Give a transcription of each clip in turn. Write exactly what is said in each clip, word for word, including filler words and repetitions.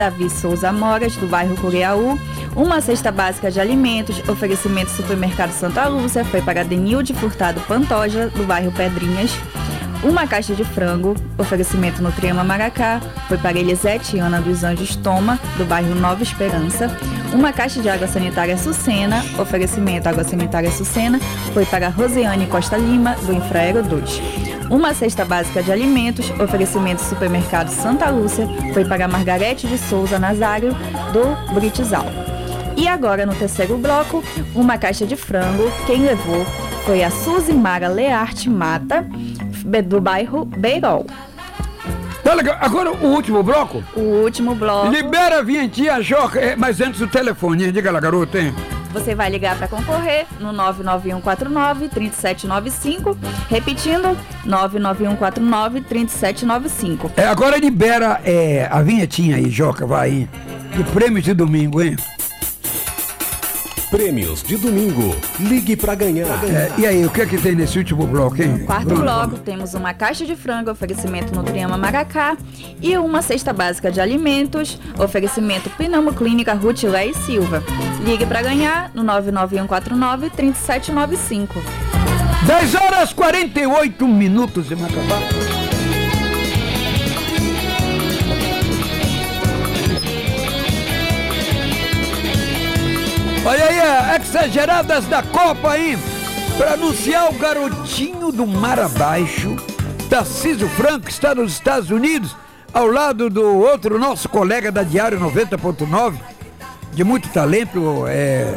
Davi Souza Moras, do bairro Cureaú. Uma cesta básica de alimentos, oferecimento Supermercado Santa Lúcia, foi para Denilde Furtado Pantoja, do bairro Pedrinhas. Uma caixa de frango, oferecimento Nutriama Maracá, foi para Elisete Ana dos Anjos Toma, do bairro Nova Esperança. Uma caixa de água sanitária Sucena, oferecimento Água Sanitária Sucena, foi para Rosiane Costa Lima, do Infraero dois. Uma cesta básica de alimentos, oferecimento Supermercado Santa Lúcia, foi para Margarete de Souza Nazário, do Britizal. E agora, no terceiro bloco, uma caixa de frango, quem levou foi a Suzimara Learte Mata, do bairro Beirol. Tá legal. Agora o último bloco? O último bloco. Libera a vinhetinha, Joca, mas antes o telefone, hein? Diga lá, garota, hein? Você vai ligar para concorrer no nove nove um quatro nove, três sete nove cinco, repetindo, nove nove um quatro nove, três sete nove cinco. É, agora libera é, a vinhetinha aí, Joca, vai aí. De prêmios de domingo, hein? Prêmios de domingo. Ligue pra ganhar. É, e aí, o que é que tem nesse último bloco, hein? No quarto Bruno, bloco, vamos. Temos uma caixa de frango, oferecimento Nutriama Maracá, e uma cesta básica de alimentos, oferecimento Pinamo Clínica Rutilé e Silva. Ligue pra ganhar no nove nove um quatro nove, três sete nove cinco. dez horas e quarenta e oito minutos em Macapá. Olha aí, a Exageradas da Copa aí, para anunciar o garotinho do Mar Abaixo, Tarcísio Franco, que está nos Estados Unidos, ao lado do outro nosso colega da Diário noventa ponto nove, de muito talento, é...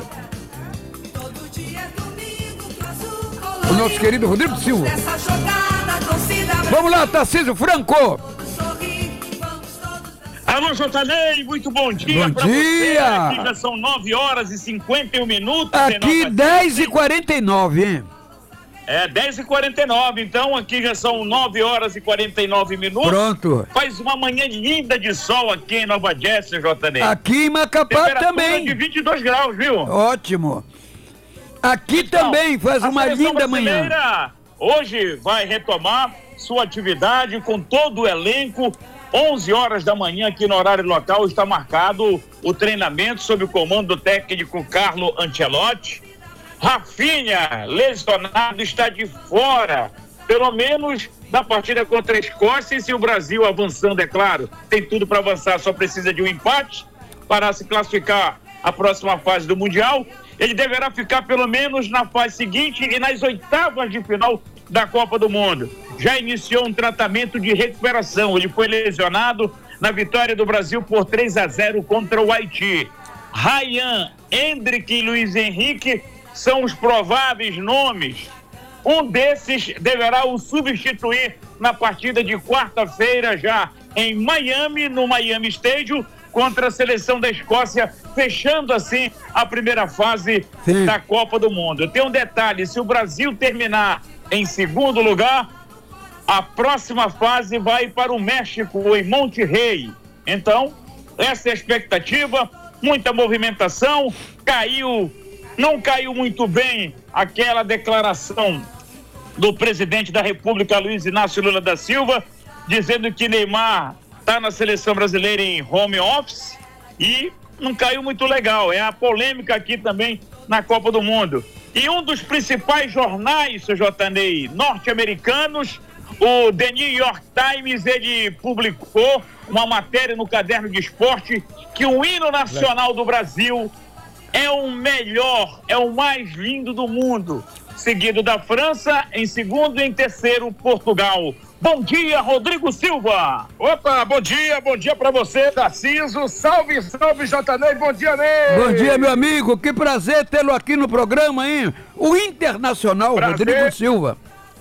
o nosso querido Rodrigo Silva. Vamos lá, Tarcísio Franco! Alô, Jotanei, muito bom dia. Bom dia! Você. Aqui já são nove horas e cinquenta e um minutos. Aqui dez e quarenta e nove, hein? É, dez e quarenta e nove, então aqui já são nove horas e quarenta e nove minutos. Pronto. Faz uma manhã linda de sol aqui em Nova Jersey, Jotanei. Aqui em Macapá também. De vinte e dois graus, viu? Ótimo. Aqui então, também faz uma linda manhã. Hoje vai retomar sua atividade com todo o elenco. onze horas da manhã aqui no horário local está marcado o treinamento sob o comando do técnico Carlo Ancelotti. Rafinha, lesionado, está de fora, pelo menos da partida contra a Escócia, e se o Brasil avançando, é claro, tem tudo para avançar, só precisa de um empate para se classificar à próxima fase do Mundial. Ele deverá ficar pelo menos na fase seguinte e nas oitavas de final da Copa do Mundo. Já iniciou um tratamento de recuperação. Ele foi lesionado na vitória do Brasil por três a zero contra o Haiti. Ryan, Hendrick e Luiz Henrique são os prováveis nomes. Um desses deverá o substituir na partida de quarta-feira, já em Miami, no Miami Stadium, contra a seleção da Escócia, fechando assim a primeira fase Sim. da Copa do Mundo. Tem um detalhe: se o Brasil terminar em segundo lugar, a próxima fase vai para o México, em Monterrey. Então, essa é a expectativa, muita movimentação. Caiu, não caiu muito bem aquela declaração do presidente da República, Luiz Inácio Lula da Silva, dizendo que Neymar está na seleção brasileira em home office, e não caiu muito legal. É a polêmica aqui também na Copa do Mundo. E um dos principais jornais, seu Jotanei, norte-americanos, o The New York Times, ele publicou uma matéria no caderno de esporte que o hino nacional do Brasil é o melhor, é o mais lindo do mundo, seguido da França, em segundo e em terceiro, Portugal. Bom dia, Rodrigo Silva. Opa, bom dia, bom dia pra você, Tarcísio. Salve, salve, Jotanei, bom dia, Ney. Bom dia, meu amigo, que prazer tê-lo aqui no programa, hein? O Internacional, prazer. Rodrigo Silva.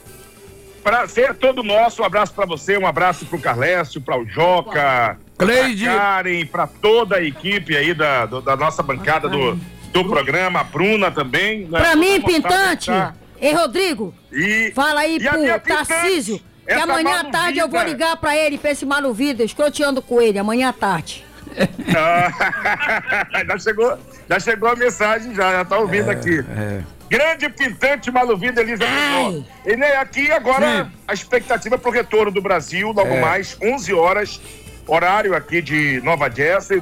Prazer todo nosso, um abraço pra você, um abraço pro Carlécio, pra o Joca, Cleide, pra Karen, pra toda a equipe aí da, do, da nossa bancada do, do programa, a Bruna também. Né? Pra mim, Pintante, ei, Rodrigo, e, fala aí e pro Tarcísio, que amanhã à tarde eu vou ligar pra ele, pra esse Maluvida, escroteando com ele, amanhã à tarde. Ah, já, chegou, já chegou a mensagem, já, já tá ouvindo é, aqui. É. Grande Pintante Maluvida, Elisa. E nem aqui agora Sim. a expectativa pro retorno do Brasil, logo é. mais, onze horas, horário aqui de Nova Jersey,